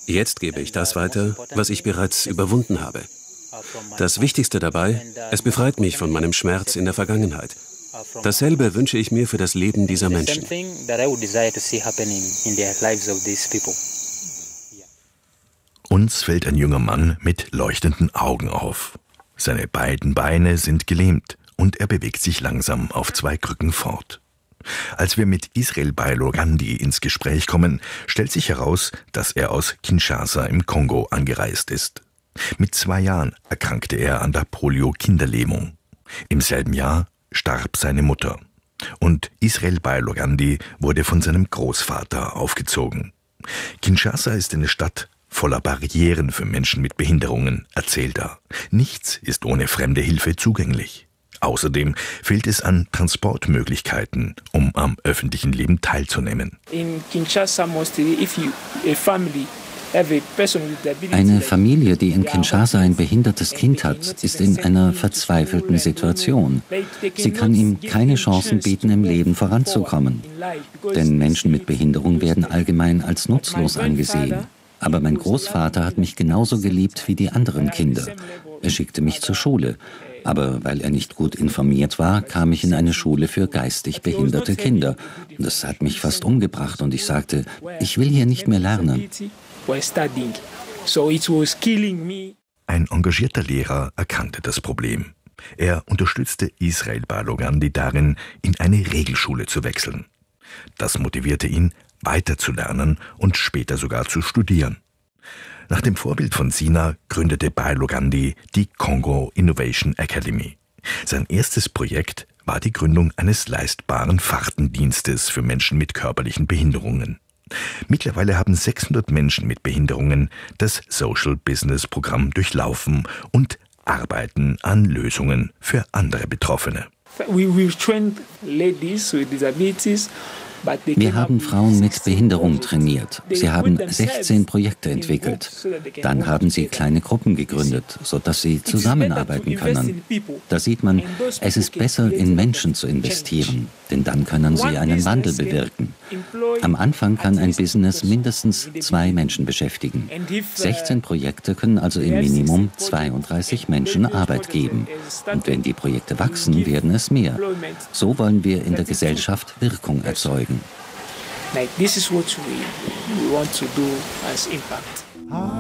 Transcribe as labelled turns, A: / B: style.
A: Jetzt gebe ich das weiter, was ich bereits überwunden habe. Das Wichtigste dabei, es befreit mich von meinem Schmerz in der Vergangenheit. Dasselbe wünsche ich mir für das Leben dieser Menschen.
B: Uns fällt ein junger Mann mit leuchtenden Augen auf. Seine beiden Beine sind gelähmt und er bewegt sich langsam auf 2 Krücken fort. Als wir mit Israel Bailogandi ins Gespräch kommen, stellt sich heraus, dass er aus Kinshasa im Kongo angereist ist. Mit 2 Jahren erkrankte er an der Polio-Kinderlähmung. Im selben Jahr starb seine Mutter. Und Israel Bailogandi wurde von seinem Großvater aufgezogen. Kinshasa ist eine Stadt voller Barrieren für Menschen mit Behinderungen, erzählt er. Nichts ist ohne fremde Hilfe zugänglich. Außerdem fehlt es an Transportmöglichkeiten, um am öffentlichen Leben teilzunehmen.
C: Eine Familie, die in Kinshasa ein behindertes Kind hat, ist in einer verzweifelten Situation. Sie kann ihm keine Chancen bieten, im Leben voranzukommen. Denn Menschen mit Behinderung werden allgemein als nutzlos angesehen. Aber mein Großvater hat mich genauso geliebt wie die anderen Kinder. Er schickte mich zur Schule. Aber weil er nicht gut informiert war, kam ich in eine Schule für geistig behinderte Kinder. Das hat mich fast umgebracht und ich sagte, ich will hier nicht mehr lernen.
B: Ein engagierter Lehrer erkannte das Problem. Er unterstützte Israel Bailogandi darin, in eine Regelschule zu wechseln. Das motivierte ihn, weiterzulernen und später sogar zu studieren. Nach dem Vorbild von Sina gründete Bailogandi die Congo Innovation Academy. Sein erstes Projekt war die Gründung eines leistbaren Fahrtendienstes für Menschen mit körperlichen Behinderungen. Mittlerweile haben 600 Menschen mit Behinderungen das Social Business Programm durchlaufen und arbeiten an Lösungen für andere Betroffene.
C: Wir haben Frauen mit Behinderung trainiert. Sie haben 16 Projekte entwickelt. Dann haben sie kleine Gruppen gegründet, sodass sie zusammenarbeiten können. Da sieht man, es ist besser, in Menschen zu investieren, denn dann können sie einen Wandel bewirken. Am Anfang kann ein Business mindestens 2 Menschen beschäftigen. 16 Projekte können also im Minimum 32 Menschen Arbeit geben. Und wenn die Projekte wachsen, werden es mehr. So wollen wir in der Gesellschaft Wirkung erzeugen.
D: Like this is what we want to do as impact.